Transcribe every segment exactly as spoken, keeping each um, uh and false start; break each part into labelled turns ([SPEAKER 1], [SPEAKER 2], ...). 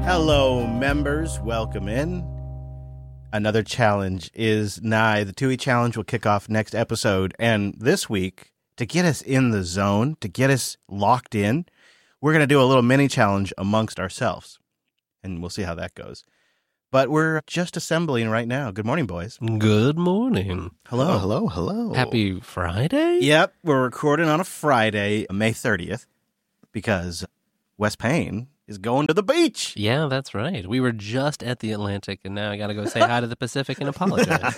[SPEAKER 1] Hello, members. Welcome in. Another challenge is nigh. The Tui Challenge will kick off next episode. And this week, to get us in the zone, to get us locked in, we're going to do a little mini challenge amongst ourselves. And we'll see how that goes. But we're just assembling right now. Good morning, boys.
[SPEAKER 2] Good morning.
[SPEAKER 1] Hello.
[SPEAKER 3] Oh, hello, hello.
[SPEAKER 2] Happy Friday?
[SPEAKER 1] Yep, we're recording on a Friday, May thirtieth, because Wes Payne is going to the beach.
[SPEAKER 2] Yeah, that's right. We were just at the Atlantic, and now I got to go say hi to the Pacific and apologize.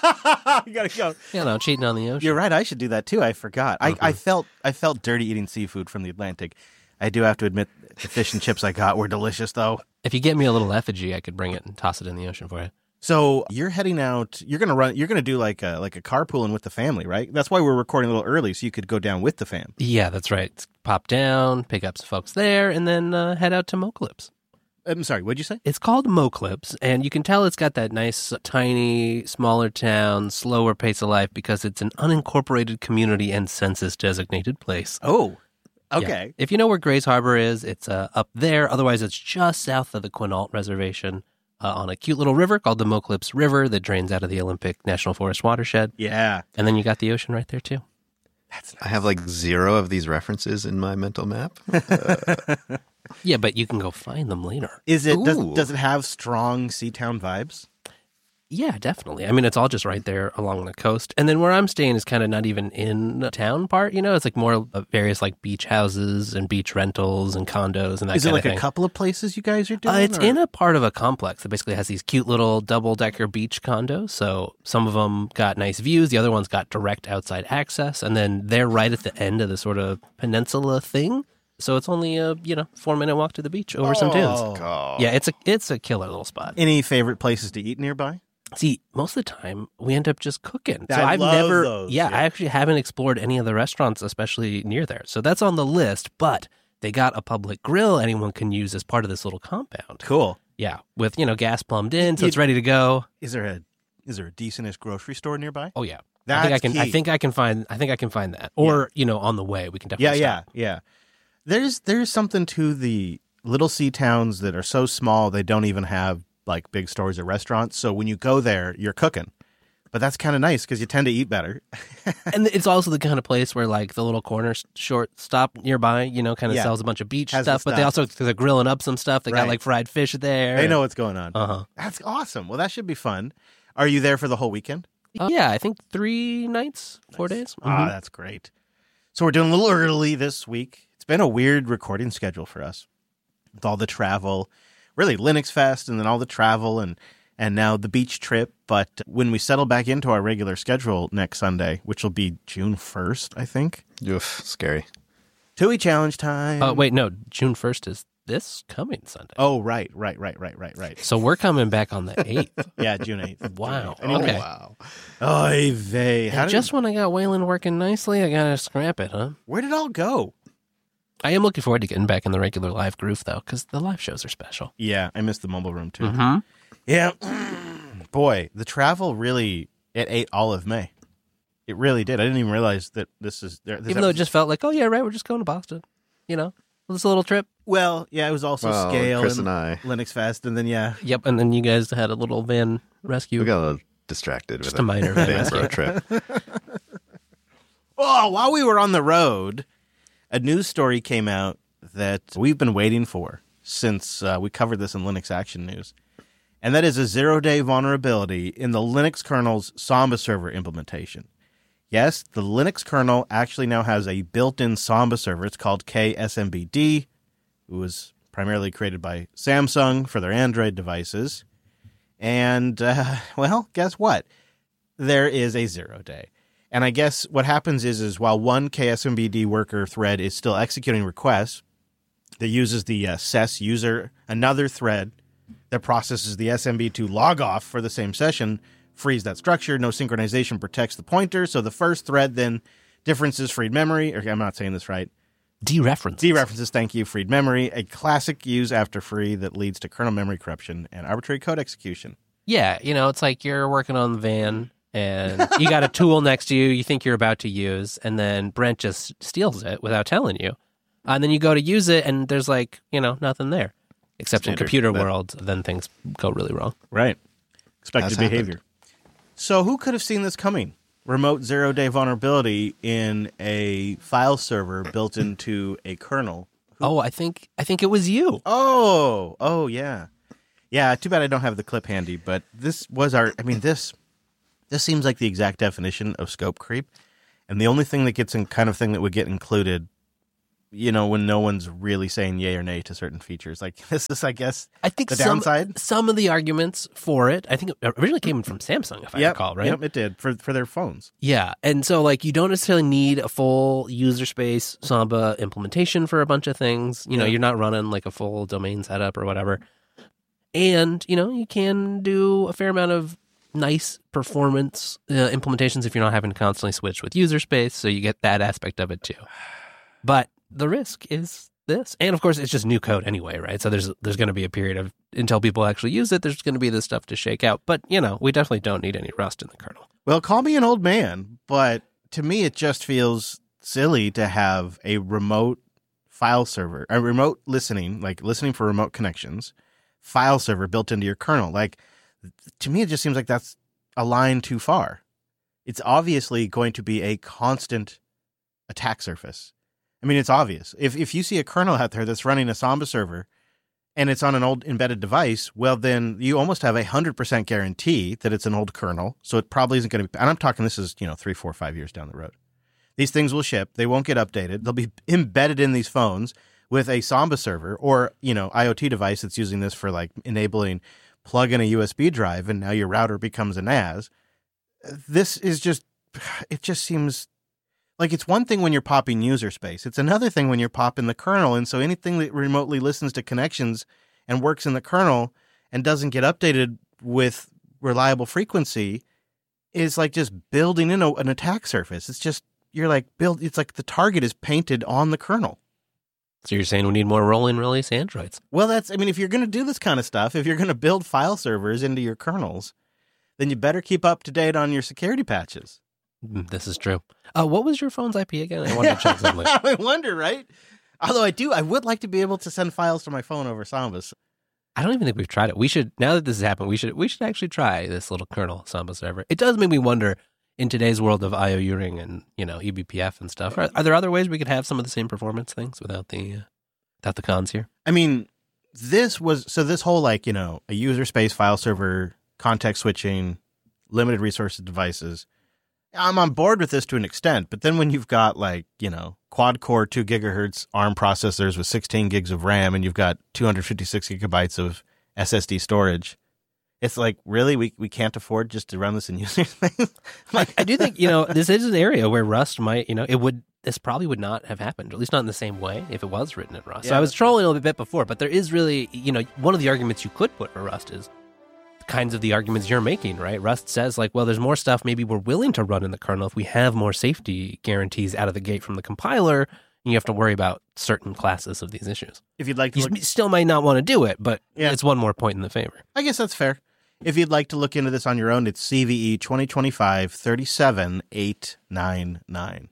[SPEAKER 1] You gotta go.
[SPEAKER 2] You know, cheating on the ocean.
[SPEAKER 1] You're right. I should do that too. I forgot.
[SPEAKER 2] Mm-hmm.
[SPEAKER 1] I, I felt I felt dirty eating seafood from the Atlantic. I do have to admit, the fish and chips I got were delicious, though.
[SPEAKER 2] If you get me a little effigy, I could bring it and toss it in the ocean for you.
[SPEAKER 1] So you're heading out. You're gonna run. You're gonna do like a like a carpooling with the family, right? That's why we're recording a little early, so you could go down with the fam.
[SPEAKER 2] Yeah, that's right. Pop down, pick up some folks there, and then uh, head out to Moclips.
[SPEAKER 1] I'm sorry. What'd you say?
[SPEAKER 2] It's called Moclips, and you can tell it's got that nice, tiny, smaller town, slower pace of life because it's an unincorporated community and census-designated place.
[SPEAKER 1] Oh,
[SPEAKER 2] Yeah.
[SPEAKER 1] okay.
[SPEAKER 2] If you know where Grays Harbor is, it's uh, up there. Otherwise, it's just south of the Quinault Reservation uh, on a cute little river called the Moclips River that drains out of the Olympic National Forest watershed.
[SPEAKER 1] Yeah,
[SPEAKER 2] And then you got the ocean right there, too.
[SPEAKER 1] that's
[SPEAKER 3] I have like zero of these references in my mental map. Uh,
[SPEAKER 2] Yeah, but you can go find them later.
[SPEAKER 1] Is it? Does,
[SPEAKER 3] Ooh.
[SPEAKER 1] does it have strong Seatown vibes?
[SPEAKER 2] Yeah, definitely. I mean, it's all just right there along the coast. And then where I'm staying is kind of not even in the town part, you know? It's like more of various like beach houses and beach rentals and condos and that
[SPEAKER 1] Is it
[SPEAKER 2] kind
[SPEAKER 1] like
[SPEAKER 2] of
[SPEAKER 1] a
[SPEAKER 2] thing.
[SPEAKER 1] couple of places you guys are doing?
[SPEAKER 2] Uh, it's
[SPEAKER 1] or-
[SPEAKER 2] in a part of a complex that basically has these cute little double-decker beach condos. So some of them got nice views. The other ones got direct outside access. And then they're right at the end of the sort of peninsula thing. So it's only a, you know, four-minute walk to the beach over some dunes.
[SPEAKER 1] Oh.
[SPEAKER 3] oh.
[SPEAKER 2] Yeah, it's a it's a killer little spot.
[SPEAKER 1] Any favorite places to eat nearby?
[SPEAKER 2] See, most of the time we end up just cooking. So
[SPEAKER 1] I
[SPEAKER 2] I've
[SPEAKER 1] love
[SPEAKER 2] never,
[SPEAKER 1] those,
[SPEAKER 2] yeah,
[SPEAKER 1] yeah.
[SPEAKER 2] I actually haven't explored any of the restaurants, especially near there. So that's on the list. But they got a public grill anyone can use as part of this little compound.
[SPEAKER 1] Cool.
[SPEAKER 2] Yeah, with you know gas plumbed in, so
[SPEAKER 1] You-
[SPEAKER 2] it's ready to go.
[SPEAKER 1] Is there a is there a decentish grocery store nearby?
[SPEAKER 2] Oh yeah,
[SPEAKER 1] That's
[SPEAKER 2] I think I can. I
[SPEAKER 1] key.
[SPEAKER 2] think I can find. I think I can find that. Or you know, on the way, we can
[SPEAKER 1] Yeah,
[SPEAKER 2] definitely.
[SPEAKER 1] yeah,
[SPEAKER 2] stop.
[SPEAKER 1] yeah. There's there's something to the little sea towns that are so small they don't even have like big stores or restaurants. So when you go there, you're cooking. But that's kind of nice because you tend to eat better.
[SPEAKER 2] And it's also the kind of place where like the little corner s- short stop nearby, you know, kind of
[SPEAKER 1] Yeah.
[SPEAKER 2] sells a bunch of beach
[SPEAKER 1] Has the
[SPEAKER 2] stuff. But they
[SPEAKER 1] stuff.
[SPEAKER 2] also they're grilling up some stuff. They
[SPEAKER 1] Right.
[SPEAKER 2] got like fried fish there.
[SPEAKER 1] They know what's going on.
[SPEAKER 2] Uh huh.
[SPEAKER 1] That's awesome. Well, that should be fun. Are you there for the whole weekend?
[SPEAKER 2] Uh, yeah, I think three nights, four days.
[SPEAKER 1] Ah,
[SPEAKER 2] Mhm.
[SPEAKER 1] that's great. So we're doing a little early this week. It's been a weird recording schedule for us with all the travel, really Linux Fest, and then all the travel and and now the beach trip. But when we settle back into our regular schedule next Sunday, which will be June first, I think,
[SPEAKER 3] Oof, scary.
[SPEAKER 1] Tui Challenge time.
[SPEAKER 2] Oh wait, no, June first is this coming Sunday.
[SPEAKER 1] Oh, right, right, right, right, right, right.
[SPEAKER 2] So we're coming back on the eighth.
[SPEAKER 1] Yeah, June eighth.
[SPEAKER 2] Wow.
[SPEAKER 1] Anyway.
[SPEAKER 2] Okay.
[SPEAKER 3] Wow.
[SPEAKER 1] Oy vey. How
[SPEAKER 2] And
[SPEAKER 1] did,
[SPEAKER 2] just when I got Wayland working nicely, I gotta scrap it, huh?
[SPEAKER 1] where did it all go?
[SPEAKER 2] I am looking forward to getting back in the regular live groove, though, because the live shows are special.
[SPEAKER 1] Yeah, I missed the mobile room, too.
[SPEAKER 2] Mm-hmm.
[SPEAKER 1] Yeah. Boy, the travel really, it ate all of May. It really did. I didn't even realize that this is there. This
[SPEAKER 2] Even though it
[SPEAKER 1] episode-
[SPEAKER 2] just felt like, oh, yeah, right, we're just going to Boston. You know, this little trip.
[SPEAKER 1] Well, yeah, it was also
[SPEAKER 3] Well,
[SPEAKER 1] Scale
[SPEAKER 3] Chris
[SPEAKER 1] and,
[SPEAKER 3] and I,
[SPEAKER 1] Linux Fest, and then, yeah.
[SPEAKER 2] Yep, and then you guys had a little van rescue.
[SPEAKER 3] we got a little distracted
[SPEAKER 2] Just
[SPEAKER 3] with
[SPEAKER 2] a minor van
[SPEAKER 3] Van's
[SPEAKER 2] rescue.
[SPEAKER 3] road trip.
[SPEAKER 1] Oh, while we were on the road, a news story came out that we've been waiting for since uh, we covered this in Linux Action News. And that is a zero-day vulnerability in the Linux kernel's Samba server implementation. Yes, the Linux kernel actually now has a built-in Samba server. It's called K S M B D. It was primarily created by Samsung for their Android devices. And, uh, well, guess what? There is a zero-day. And I guess what happens is, is while one K S M B D worker thread is still executing requests that uses the uh, S E S user, another thread that processes the S M B to log off for the same session, frees that structure. No synchronization protects the pointer. So the first thread then differences freed memory. Or I'm not saying this right.
[SPEAKER 2] Dereference.
[SPEAKER 1] Dereferences, thank you, freed memory. A classic use after free that leads to kernel memory corruption and arbitrary code execution.
[SPEAKER 2] Yeah, you know, it's like you're working on the van and you got a tool next to you you think you're about to use, and then Brent just steals it without telling you. And then you go to use it and there's like, you know, nothing there. Except
[SPEAKER 1] Standard,
[SPEAKER 2] in computer
[SPEAKER 1] but-
[SPEAKER 2] world, then things go really wrong.
[SPEAKER 1] Right. Expected
[SPEAKER 3] Has
[SPEAKER 1] behavior.
[SPEAKER 3] happened.
[SPEAKER 1] So who could have seen this coming? Remote zero-day vulnerability in a file server built into a kernel.
[SPEAKER 2] Oh, I think I think it was you.
[SPEAKER 1] Oh, oh yeah. Yeah, too bad I don't have the clip handy, but this was our I mean this this seems like the exact definition of scope creep. And the only thing that gets in kind of thing that would get included, you know, when no one's really saying yay or nay to certain features. Like this is, I guess,
[SPEAKER 2] I think
[SPEAKER 1] the
[SPEAKER 2] some,
[SPEAKER 1] downside.
[SPEAKER 2] some of the arguments for it, I think it originally came from Samsung, if I
[SPEAKER 1] Yep,
[SPEAKER 2] recall, right?
[SPEAKER 1] Yep, it did for for their phones.
[SPEAKER 2] Yeah. And so, like, you don't necessarily need a full user space Samba implementation for a bunch of things. You know,
[SPEAKER 1] Yeah.
[SPEAKER 2] you're not running like a full domain setup or whatever. And, you know, you can do a fair amount of nice performance uh, implementations if you're not having to constantly switch with user space. So you get that aspect of it too. But the risk is this. And of course, it's just new code anyway, right? So there's there's going to be a period of, until people actually use it, there's going to be this stuff to shake out. But, you know, we definitely don't need any Rust in the kernel.
[SPEAKER 1] Well, call me an old man, but to me it just feels silly to have a remote file server, a remote listening, like listening for remote connections, file server built into your kernel. Like, to me, it just seems like that's a line too far. It's obviously going to be a constant attack surface. I mean, it's obvious. If if you see a kernel out there that's running a Samba server and it's on an old embedded device, well, then you almost have a one hundred percent guarantee that it's an old kernel. So it probably isn't going to be, and I'm talking this is, you know, three, four, five years down the road. These things will ship. They won't get updated. They'll be embedded in these phones with a Samba server or, you know, IoT device that's using this for like enabling plug in a U S B drive and now your router becomes a N A S. This is just, it just seems like it's one thing when you're popping user space. It's another thing when you're popping the kernel. And so anything that remotely listens to connections and works in the kernel and doesn't get updated with reliable frequency is like just building in a, an attack surface. It's just, you're like build. It's like the target is painted on the kernel.
[SPEAKER 2] So you're saying we need more roll-in release Androids?
[SPEAKER 1] Well, that's, I mean, if you're going to do this kind of stuff, if you're going to build file servers into your kernels, then you better keep up to date on your security patches.
[SPEAKER 2] Mm, This is true. Uh, what was your phone's I P again? I wanted to check something.
[SPEAKER 1] I wonder, right? Although I do, I would like to be able to send files to my phone over Sambas.
[SPEAKER 2] I don't even think we've tried it. We should, now that this has happened, we should we should actually try this little kernel Samba server. It does make me wonder, in today's world of I O U ring and, you know, E B P F and stuff, are, are there other ways we could have some of the same performance things without the uh, without the cons here?
[SPEAKER 1] I mean, this was, so this whole like, you know, a user space file server, context switching, limited resources devices, I'm on board with this to an extent, but then when you've got like, you know, quad core two gigahertz ARM processors with sixteen gigs of RAM and you've got two hundred fifty-six gigabytes of S S D storage, it's like, really, we we can't afford just to run this in user space?
[SPEAKER 2] I, I do think, you know, this is an area where Rust might, you know, it would, this probably would not have happened, or at least not in the same way if it was written in Rust. So
[SPEAKER 1] Yeah,
[SPEAKER 2] I was
[SPEAKER 1] that's
[SPEAKER 2] trolling a little bit before, but there is really, you know, one of the arguments you could put for Rust is kinds of the arguments you're making, right? Rust says like, well, there's more stuff maybe we're willing to run in the kernel if we have more safety guarantees out of the gate from the compiler, and you have to worry about certain classes of these issues.
[SPEAKER 1] If you'd like to
[SPEAKER 2] You
[SPEAKER 1] look,
[SPEAKER 2] still might not want to do it, but
[SPEAKER 1] Yeah.
[SPEAKER 2] it's one more point in the favor.
[SPEAKER 1] I guess that's fair. If you'd like to look into this on your own, it's C V E twenty twenty-five thirty-seven eight ninety-nine.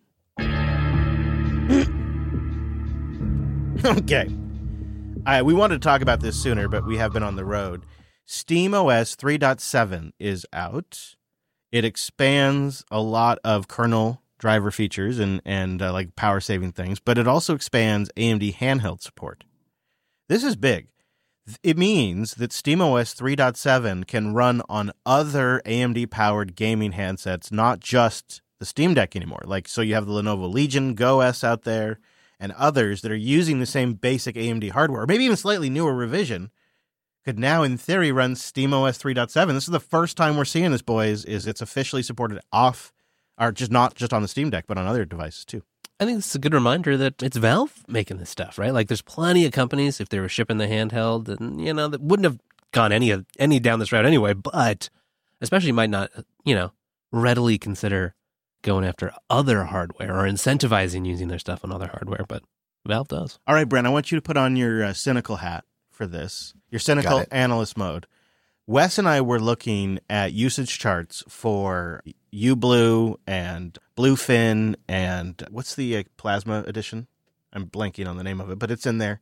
[SPEAKER 1] Okay. Uh, we wanted to talk about this sooner, but we have been on the road. SteamOS three point seven is out. It expands a lot of kernel driver features and, and uh, like power saving things, but it also expands A M D handheld support. This is big. It means that SteamOS three point seven can run on other A M D-powered gaming handsets, not just the Steam Deck anymore. Like, so you have the Lenovo Legion Go S out there and others that are using the same basic A M D hardware, or maybe even slightly newer revision, could now, in theory, run SteamOS three point seven. This is the first time we're seeing this, boys, is it's officially supported off, or just not just on the Steam Deck, but on other devices, too.
[SPEAKER 2] I think this is a good reminder that it's Valve making this stuff, right? Like, there's plenty of companies, if they were shipping the handheld, and, you know, that wouldn't have gone any of any down this route anyway, but especially might not, you know, readily consider going after other hardware or incentivizing using their stuff on other hardware, but Valve does.
[SPEAKER 1] All right, Brent, I want you to put on your uh, cynical hat for this, your cynical
[SPEAKER 3] Got it.
[SPEAKER 1] analyst mode. Wes and I were looking at usage charts for uBlue and Bluefin and what's the uh, Plasma edition? I'm blanking on the name of it, but it's in there.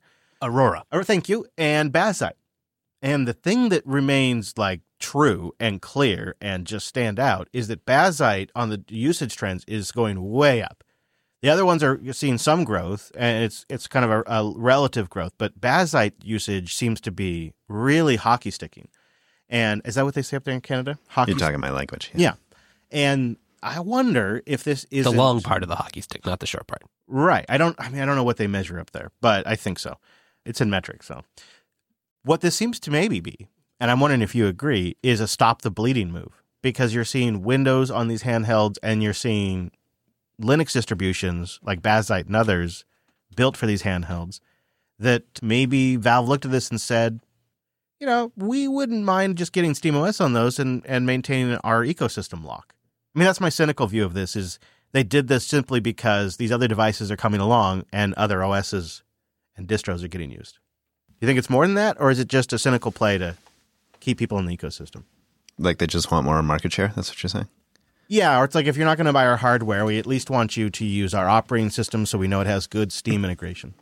[SPEAKER 2] Aurora.
[SPEAKER 1] Or thank you, and Bazzite. And the thing that remains like true and clear and just stand out is that Bazzite on the usage trends is going way up. The other ones are seeing some growth, and it's it's kind of a, a relative growth. But Bazzite usage seems to be really hockey sticking. And is that what they say up there in Canada? Hockey
[SPEAKER 3] You're talking my language.
[SPEAKER 1] Yeah. And I wonder if this is
[SPEAKER 2] The long part of the hockey stick, not the short part.
[SPEAKER 1] Right. I don't. I mean, I don't know what they measure up there, but I think so. It's in metrics. So, what this seems to maybe be, and I'm wondering if you agree, is a stop the bleeding move, because you're seeing Windows on these handhelds, and you're seeing Linux distributions like Bazzite and others built for these handhelds. That maybe Valve looked at this and said, you know, we wouldn't mind just getting SteamOS on those and and maintaining our ecosystem lock. I mean, that's my cynical view of this. Is they did this simply because these other devices are coming along and other O Ss and distros are getting used. You think it's more than that, or is it just a cynical play to keep people in the ecosystem?
[SPEAKER 3] Like they just want more market share? That's what you're saying?
[SPEAKER 1] Yeah, or it's like, if you're not going to buy our hardware, we at least want you to use our operating system so we know it has good Steam integration.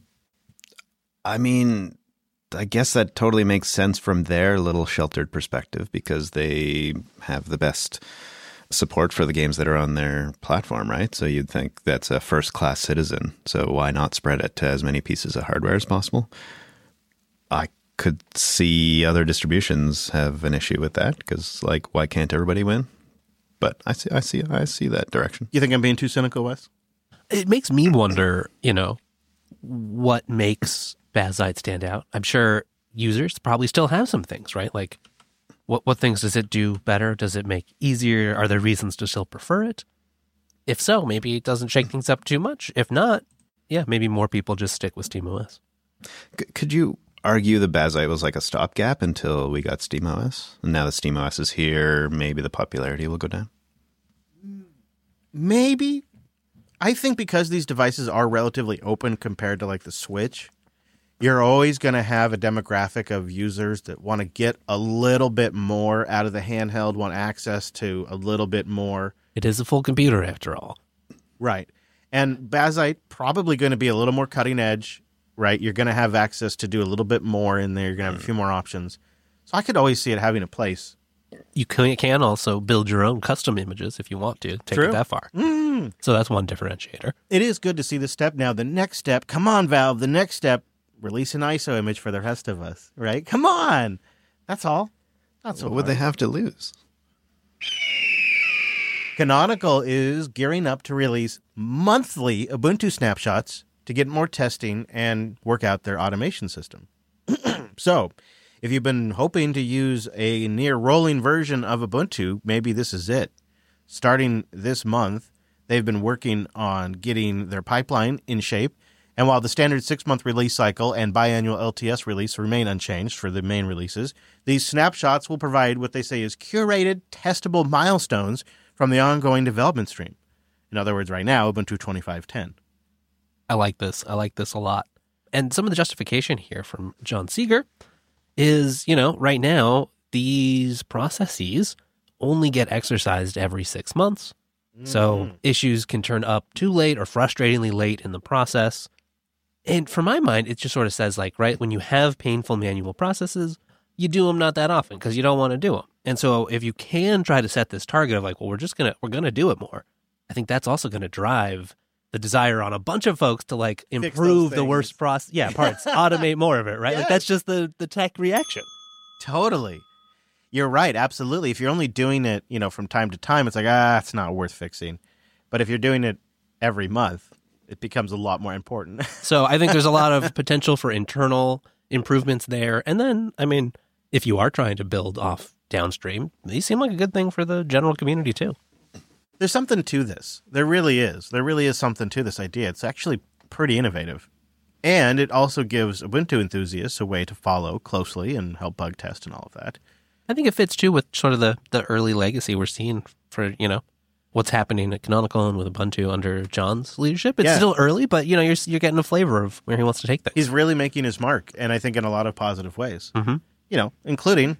[SPEAKER 3] I mean, I guess that totally makes sense from their little sheltered perspective, because they have the best support for the games that are on their platform, right? So you'd think that's a first-class citizen. So why not spread it to as many pieces of hardware as possible? I could see other distributions have an issue with that, because, like, why can't everybody win? But I see, I see, I see that direction.
[SPEAKER 1] You think I'm being too cynical, Wes?
[SPEAKER 2] It makes me wonder, you know, what makes Bazzite stand out. I'm sure users probably still have some things, right? Like, what what things does it do better? Does it make easier? Are there reasons to still prefer it? If so, maybe it doesn't shake things up too much. If not, yeah, maybe more people just stick with SteamOS.
[SPEAKER 3] C- could you argue the Bazzite was like a stopgap until we got SteamOS? And now that SteamOS is here, maybe the popularity will go down?
[SPEAKER 1] Maybe. I think because these devices are relatively open compared to like the Switch, you're always going to have a demographic of users that want to get a little bit more out of the handheld, want access to a little bit more.
[SPEAKER 2] It is a full computer after all.
[SPEAKER 1] Right. And Bazzite probably going to be a little more cutting edge, right? You're going to have access to do a little bit more in there. You're going to have a few more options. So I could always see it having a place.
[SPEAKER 2] You can, can also build your own custom images if you want to. Take
[SPEAKER 1] True.
[SPEAKER 2] it that far.
[SPEAKER 1] Mm.
[SPEAKER 2] So that's one differentiator.
[SPEAKER 1] It is good to see this step now. The next step, come on, Valve, the next step, release an I S O image for the rest of us, right? Come on. That's all. That's
[SPEAKER 3] What
[SPEAKER 1] what
[SPEAKER 3] would they have to lose?
[SPEAKER 1] Canonical is gearing up to release monthly Ubuntu snapshots to get more testing and work out their automation system. So, if you've been hoping to use a near rolling version of Ubuntu, maybe this is it. Starting this month, they've been working on getting their pipeline in shape. And while the standard six-month release cycle and biannual L T S release remain unchanged for the main releases, these snapshots will provide what they say is curated, testable milestones from the ongoing development stream. In other words, right now, Ubuntu twenty-five ten.
[SPEAKER 2] I like this. I like this a lot. And some of the justification here from John Seeger is, you know, right now, these processes only get exercised every six months. Mm. So issues can turn up too late or frustratingly late in the process. And for my mind, it just sort of says, like, right, when you have painful manual processes, you do them not that often because you don't want to do them. And so if you can try to set this target of like, well, we're just going to, we're going to do it more, I think that's also going to drive the desire on a bunch of folks to like improve the worst process. Yeah, parts, automate more of it, right?
[SPEAKER 1] Yes.
[SPEAKER 2] Like that's just the, the tech reaction.
[SPEAKER 1] Totally. You're right. Absolutely. If you're only doing it, you know, from time to time, it's like, ah, it's not worth fixing. But if you're doing it every month, it becomes a lot more important.
[SPEAKER 2] So I think there's a lot of potential for internal improvements there. And then, I mean, if you are trying to build off downstream, these seem like a good thing for the general community too.
[SPEAKER 1] There's something to this. There really is. There really is something to this idea. It's actually pretty innovative. And it also gives Ubuntu enthusiasts a way to follow closely and help bug test and all of that.
[SPEAKER 2] I think it fits too with sort of the, the early legacy we're seeing for, you know, what's happening at Canonical and with Ubuntu under John's leadership. It's
[SPEAKER 1] Yeah.
[SPEAKER 2] still early, but, you know, you're you're getting a flavor of where he wants to take things.
[SPEAKER 1] He's really making his mark, and I think in a lot of positive ways.
[SPEAKER 2] Mm-hmm.
[SPEAKER 1] You know, including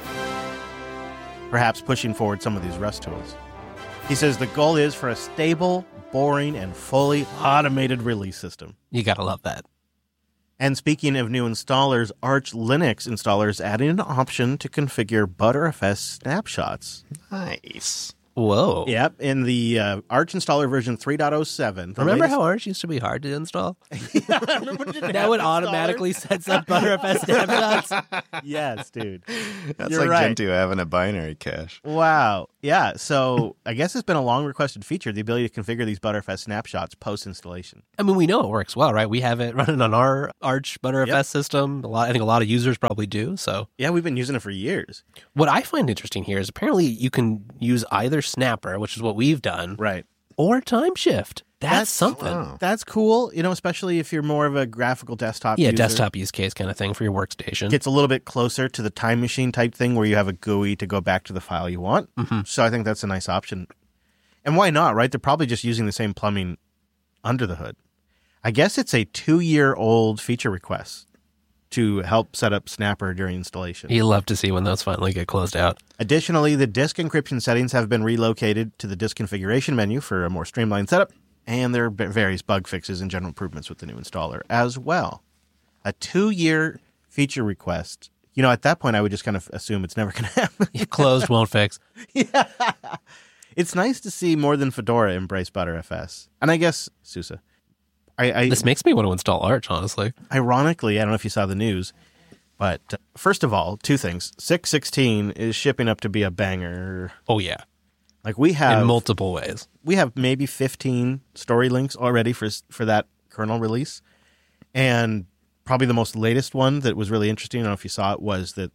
[SPEAKER 1] perhaps pushing forward some of these Rust tools. He says the goal is for a stable, boring, and fully automated release system.
[SPEAKER 2] You got to love that.
[SPEAKER 1] And speaking of new installers, Arch Linux installers adding an option to configure ButterFS snapshots.
[SPEAKER 3] Nice.
[SPEAKER 2] Whoa.
[SPEAKER 1] Yep, in the uh, Arch installer version three point oh seven.
[SPEAKER 2] Remember
[SPEAKER 1] latest...
[SPEAKER 2] how Arch used to be hard to install?
[SPEAKER 1] yeah, I remember it didn't
[SPEAKER 2] Now
[SPEAKER 1] have
[SPEAKER 2] it automatically
[SPEAKER 1] installers.
[SPEAKER 2] sets up ButterFS snapshots.
[SPEAKER 1] Yes, dude.
[SPEAKER 3] That's
[SPEAKER 1] You're
[SPEAKER 3] like
[SPEAKER 1] right.
[SPEAKER 3] Gentoo having a binary cache.
[SPEAKER 1] Wow. Yeah, so I guess it's been a long requested feature, the ability to configure these ButterFS snapshots post-installation.
[SPEAKER 2] I mean, we know it works well, right? We have it running on our Arch ButterFS
[SPEAKER 1] Yep.
[SPEAKER 2] system. A lot, I think a lot of users probably do. So
[SPEAKER 1] Yeah, we've been using it for years.
[SPEAKER 2] what I find interesting here is apparently you can use either Snapper, which is what we've done,
[SPEAKER 1] Right.
[SPEAKER 2] or Timeshift. That's,
[SPEAKER 1] That's-
[SPEAKER 2] something.
[SPEAKER 3] Wow.
[SPEAKER 1] That's cool, you know, especially if you're more of a graphical desktop
[SPEAKER 2] Yeah,
[SPEAKER 1] user.
[SPEAKER 2] desktop use case kind of thing for your workstation.
[SPEAKER 1] Gets a little bit closer to the time machine type thing where you have a G U I to go back to the file you want.
[SPEAKER 2] Mhm.
[SPEAKER 1] So I think that's a nice option. And why not, right? They're probably just using the same plumbing under the hood. I guess it's a two-year-old feature request to help set up Snapper during installation.
[SPEAKER 2] You love to see when those finally get closed out.
[SPEAKER 1] Additionally, the disk encryption settings have been relocated to the disk configuration menu for a more streamlined setup, and there are various bug fixes and general improvements with the new installer as well. A two-year feature request. You know, at that point, I would just kind of assume it's never going to happen.
[SPEAKER 2] Closed won't fix.
[SPEAKER 1] Yeah. It's nice to see more than Fedora embrace ButterFS. And I guess, SUSE, I, I
[SPEAKER 2] This makes me want to install Arch, honestly.
[SPEAKER 1] ironically, I don't know if you saw the news, but uh, first of all, two things. six sixteen is shipping up to be a banger.
[SPEAKER 2] Oh, yeah.
[SPEAKER 1] Like we have
[SPEAKER 2] In multiple ways.
[SPEAKER 1] we have maybe fifteen story links already for for that kernel release. And probably the most latest one that was really interesting, I don't know if you saw it, was that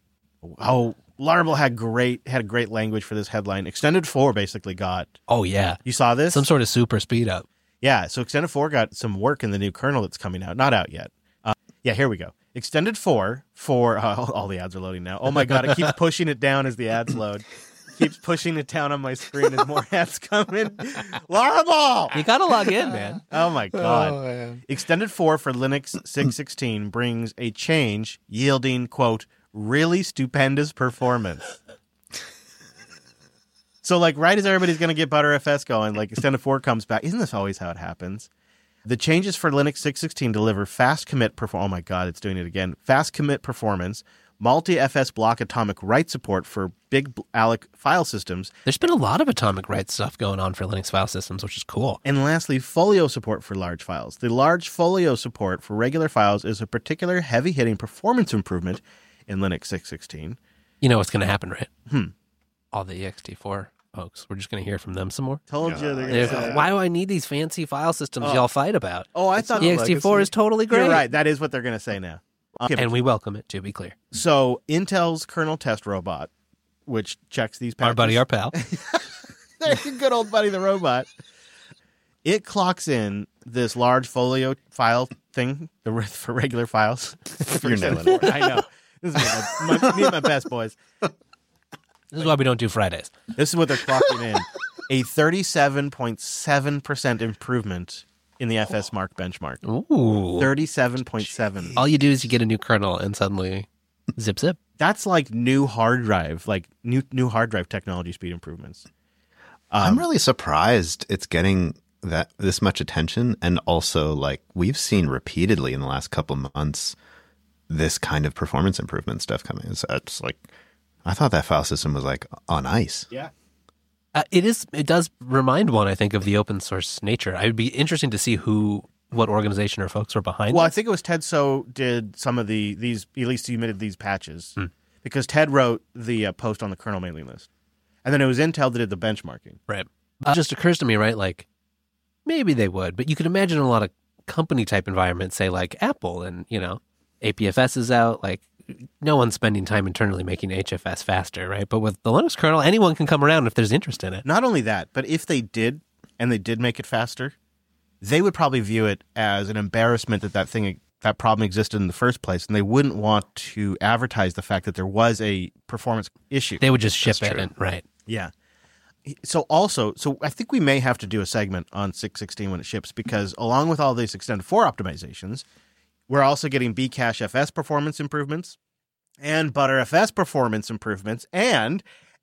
[SPEAKER 1] oh Laravel had great had a great language for this headline. Extended four basically got
[SPEAKER 2] Oh, yeah.
[SPEAKER 1] you saw this?
[SPEAKER 2] Some sort of super speed up.
[SPEAKER 1] Yeah, so Extended four got some work in the new kernel that's coming out. Not out yet. Uh, yeah, here we go. Extended four for uh, all the ads are loading now. Oh my god, it keeps pushing it down as the ads load. Keeps pushing it down on my screen as more ads come in. Laravel!
[SPEAKER 2] You got to log in, man.
[SPEAKER 1] Oh my god. Extended four for Linux six sixteen brings a change yielding, quote, really stupendous performance. So, like, right as everybody's going to get ButterFS going, like, Extended four comes back. Isn't this always how it happens? The changes for Linux six sixteen deliver fast commit performance. Oh my god, it's doing it again. Fast commit performance, multi-F S block atomic write support for big alloc file systems,
[SPEAKER 2] There's been a lot of atomic write stuff going on for Linux file systems, which is cool.
[SPEAKER 1] and lastly, folio support for large files. The large folio support for regular files is a particular heavy-hitting performance improvement in Linux six sixteen.
[SPEAKER 2] You know what's going to happen, right?
[SPEAKER 1] Hmm.
[SPEAKER 2] All the E X T four folks. We're just going to hear from them some more.
[SPEAKER 1] Told you. They're
[SPEAKER 2] They're
[SPEAKER 1] gonna
[SPEAKER 2] like,
[SPEAKER 1] say-
[SPEAKER 2] Why do I need these fancy file systems
[SPEAKER 1] Oh.
[SPEAKER 2] y'all fight about?
[SPEAKER 1] Oh, I thought
[SPEAKER 2] E X T four is totally great.
[SPEAKER 1] You're right. That is what they're going to say now. Okay.
[SPEAKER 2] And we welcome it, to be clear.
[SPEAKER 1] So Intel's kernel test robot, which checks these patches.
[SPEAKER 2] Our buddy, our pal.
[SPEAKER 1] Good old buddy, the robot. It clocks in this large folio file thing the- for regular files.
[SPEAKER 3] You're nailing it.
[SPEAKER 1] I know. This is my, my, me and my best boys.
[SPEAKER 2] This is why we don't do Fridays.
[SPEAKER 1] This is what they're clocking in. A thirty-seven point seven percent improvement in the F S Mark benchmark.
[SPEAKER 2] Ooh.
[SPEAKER 1] thirty-seven point seven.
[SPEAKER 2] All you do is you get a new kernel and suddenly zip zip.
[SPEAKER 1] That's like new hard drive, like new new hard drive technology speed improvements.
[SPEAKER 3] I'm really surprised it's getting that this much attention, and also like we've seen repeatedly in the last couple months this kind of performance improvement stuff coming. It's, it's like I thought that file system was like on ice.
[SPEAKER 1] Yeah.
[SPEAKER 2] Uh, it is. It does remind one, I think, of the open source nature. It would be interesting to see who, what organization or folks are behind.
[SPEAKER 1] Well, I
[SPEAKER 2] this.
[SPEAKER 1] think it was Ted So did some of the these at least he submitted these patches
[SPEAKER 2] Hmm.
[SPEAKER 1] because Ted wrote the uh, post on the kernel mailing list, and then it was Intel that did the benchmarking.
[SPEAKER 2] Right. Uh, it just occurs to me, right? Like maybe they would, but you could imagine a lot of company type environments, say like Apple, and you know, A P F S is out. Like no one's spending time internally making H F S faster, right? But with the Linux kernel, anyone can come around if there's interest in it.
[SPEAKER 1] Not only that, but if they did and they did make it faster, they would probably view it as an embarrassment that that thing that problem existed in the first place, and they wouldn't want to advertise the fact that there was a performance issue.
[SPEAKER 2] They would just ship
[SPEAKER 3] That's
[SPEAKER 2] it,
[SPEAKER 3] true.
[SPEAKER 2] and, right?
[SPEAKER 1] Yeah. So also, so I think we may have to do a segment on six sixteen when it ships, because along with all these Extended four optimizations, we're also getting Bcache F S performance improvements and ButterFS performance improvements and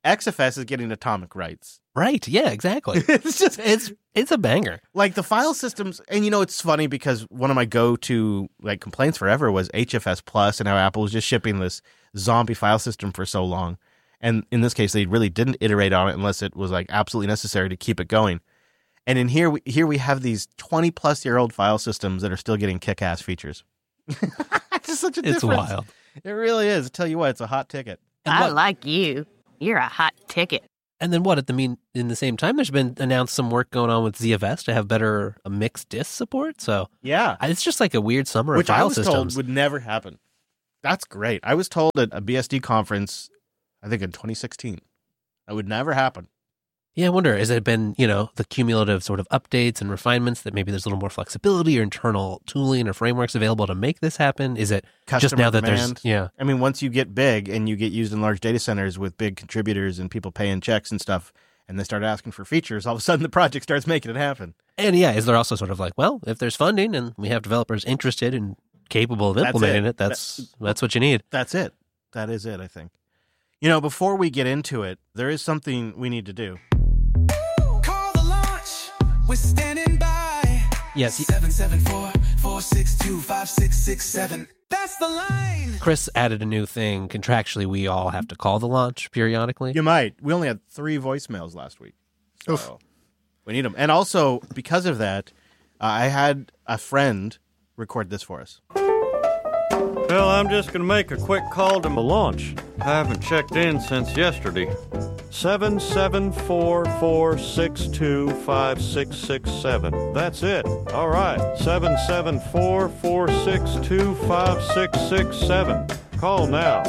[SPEAKER 1] X F S is getting atomic rights.
[SPEAKER 2] Right. Yeah, exactly.
[SPEAKER 1] It's just
[SPEAKER 2] it's it's a banger.
[SPEAKER 1] like the file systems, and you know it's funny because one of my go-to like complaints forever was H F S Plus, and how Apple was just shipping this zombie file system for so long. And in this case, they really didn't iterate on it unless it was like absolutely necessary to keep it going. And in here, we, here we have these twenty plus year old file systems that are still getting kick-ass features. It's just such a
[SPEAKER 2] It's
[SPEAKER 1] difference.
[SPEAKER 2] wild.
[SPEAKER 1] It really is. I tell you what, it's a hot ticket.
[SPEAKER 2] And
[SPEAKER 4] I
[SPEAKER 2] what-
[SPEAKER 4] like you. You're a hot ticket.
[SPEAKER 2] And then what? At the mean, in the same time, there's been announced some work going on with Z F S to have better uh, mixed disk support. So
[SPEAKER 1] Yeah.
[SPEAKER 2] I- it's just like a weird summer
[SPEAKER 1] Which
[SPEAKER 2] of file
[SPEAKER 1] I was
[SPEAKER 2] systems.
[SPEAKER 1] told would never happen. That's great. I was told at a B S D conference, I think in twenty sixteen, that would never happen.
[SPEAKER 2] Yeah, I wonder, has it been, you know, the cumulative sort of updates and refinements that maybe there's a little more flexibility or internal tooling or frameworks available to make this happen? Is it just
[SPEAKER 1] Customer
[SPEAKER 2] now that
[SPEAKER 1] demand.
[SPEAKER 2] there's, yeah,
[SPEAKER 1] I mean, once you get big and you get used in large data centers with big contributors and people paying checks and stuff, and they start asking for features, all of a sudden the project starts making it happen.
[SPEAKER 2] and yeah, is there also sort of like, well, if there's funding and we have developers interested and capable of
[SPEAKER 1] That's
[SPEAKER 2] implementing
[SPEAKER 1] it.
[SPEAKER 2] it, that's that's what you need.
[SPEAKER 1] That's it. That is it, I think. You know, before we get into it, there is something we need to do.
[SPEAKER 5] Call the launch. We're standing by.
[SPEAKER 2] Yes, y-
[SPEAKER 5] seven seven four, four six two, five six six seven. That's the line.
[SPEAKER 2] Chris added a new thing. Contractually, we all have to call the launch periodically.
[SPEAKER 1] You might. We only had three voicemails last week. So we need them. And also, because of that, uh, I had a friend record this for us.
[SPEAKER 6] Well, I'm just going to make a quick call to my launch. I haven't checked in since yesterday. seven seven four, four six two, five six six seven. That's it. All right. seven seven four, four six two, five six six seven. Call now.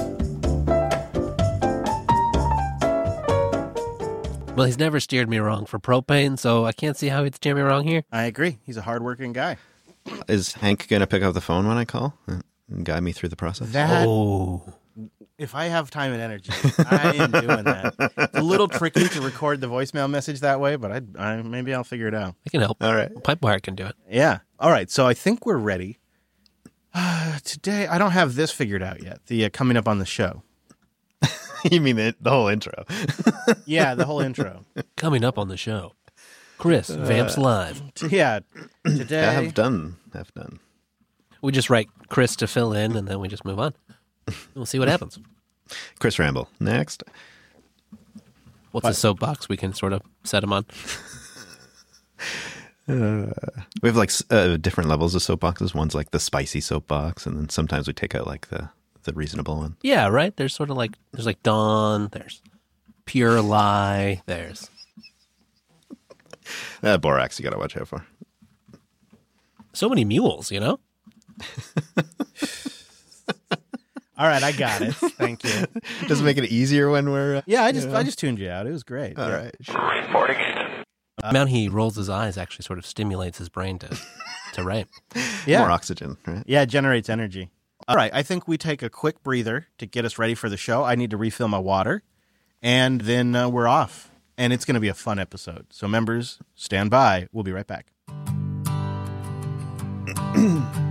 [SPEAKER 2] Well, he's never steered me wrong for propane, so I can't see how he'd steer me wrong here.
[SPEAKER 1] I agree. He's a hardworking guy.
[SPEAKER 3] Is Hank going to pick up the phone when I call and guide me through the process?
[SPEAKER 1] That,
[SPEAKER 2] Oh,
[SPEAKER 1] if I have time and energy, I am doing that. It's a little tricky to record the voicemail message that way, but I, I maybe I'll figure it out.
[SPEAKER 2] I can help.
[SPEAKER 3] All right.
[SPEAKER 2] Pipewire can do it.
[SPEAKER 1] Yeah. All right. So I think we're ready. Uh, today, I don't have this figured out yet. The uh, coming up on the show.
[SPEAKER 3] You mean the, the whole intro?
[SPEAKER 1] Yeah, the whole intro.
[SPEAKER 2] Coming up on the show, Chris, Vamps Live.
[SPEAKER 1] Yeah. Today.
[SPEAKER 3] I have done. Have done.
[SPEAKER 2] We just write Chris to fill in, and then we just move on. We'll see what happens.
[SPEAKER 3] Chris Ramble. Next.
[SPEAKER 2] What's the soapbox we can sort of set him on?
[SPEAKER 3] We have like s- uh, different levels of soapboxes. One's like the spicy soapbox, and then sometimes we take out like the, the reasonable one.
[SPEAKER 2] Yeah, right? There's sort of like, there's like Dawn, there's Pure Lie, there's...
[SPEAKER 3] Uh, Borax, you got to watch out for.
[SPEAKER 2] So many mules, you know?
[SPEAKER 1] All right, I got it. Thank you.
[SPEAKER 3] Does it make it easier when we're. Uh,
[SPEAKER 1] Yeah, I just I just tuned you out. It was great.
[SPEAKER 3] all
[SPEAKER 1] Yeah.
[SPEAKER 3] right.
[SPEAKER 2] The amount he rolls his eyes actually sort of stimulates his brain to, to write.
[SPEAKER 1] Yeah.
[SPEAKER 3] More oxygen, right?
[SPEAKER 1] Yeah, it generates energy. All right, I think we take a quick breather to get us ready for the show. I need to refill my water, and then uh, we're off. And it's going to be a fun episode. So members, stand by. We'll be right back.